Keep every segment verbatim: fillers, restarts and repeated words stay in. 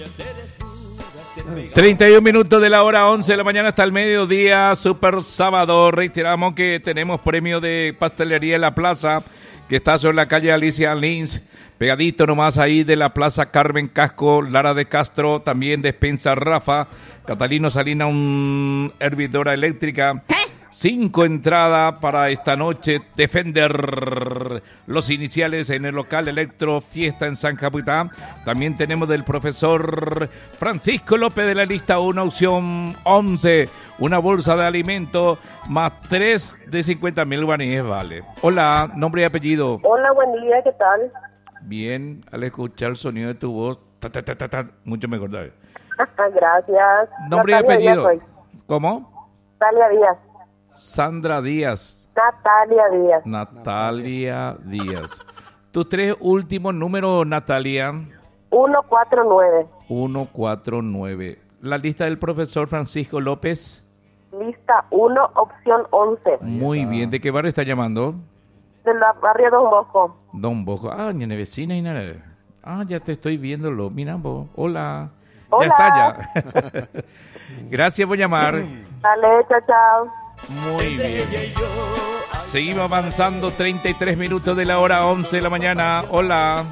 treinta y un minutos de la hora once de la mañana hasta el mediodía, super sábado. Reiteramos que tenemos premio de pastelería en la plaza, que está sobre la calle Alicia Lins, pegadito nomás ahí de la plaza Carmen Casco, Lara de Castro, también despensa Rafa, Catalino Salina, un hervidora eléctrica. Cinco entradas para esta noche, Defender, los iniciales en el local Electro Fiesta en San Capitán. También tenemos del profesor Francisco López de la lista uno, opción once, una bolsa de alimento más tres de cincuenta mil guaraníes, vale. Hola, nombre y apellido. Hola, buen día, ¿qué tal? Bien, al escuchar el sonido de tu voz, ta, ta, ta, ta, ta, mucho mejor, ¿sabes? Gracias. Nombre Natalia y apellido. Díaz, ¿Cómo? Natalia Díaz. Sandra Díaz. Natalia Díaz. Natalia Díaz. Tus tres últimos números, Natalia. ciento cuarenta y nueve. ciento cuarenta y nueve. La lista del profesor Francisco López. Lista uno, opción once. Muy bien. ¿De qué barrio está llamando? De la barrio Don Bosco. Don Bosco. Ah, ni vecina y nada. Ah, ya te estoy viéndolo. Mira vos. Hola. Hola. Ya está ya. Gracias por llamar. Dale, chao, chao. Muy bien. Seguimos avanzando, treinta y tres minutos de la hora once de la mañana. Hola.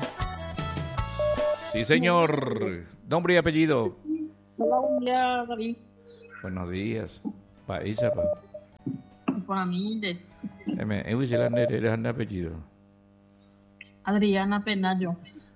Sí, señor. Nombre y apellido. Buenos días, David. Buenos días. Pa ella, pa. Para mí, de Me he visto el apellido. Adriana Penayo.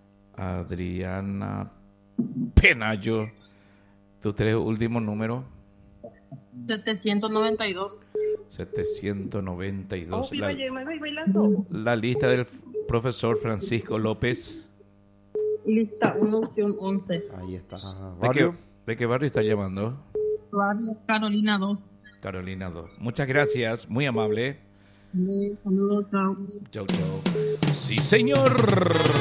Adriana Penayo. Tus tres últimos números. setecientos noventa y dos. setecientos noventa y dos. Oh, La, me voy bailando. la lista del profesor Francisco López. Lista uno, opción once. Ahí está. ¿De qué, ¿De qué barrio está llamando? Barrio Carolina dos. Carolina dos. Muchas gracias, muy amable. Saludos, chao. Chau, chau. Sí, señor.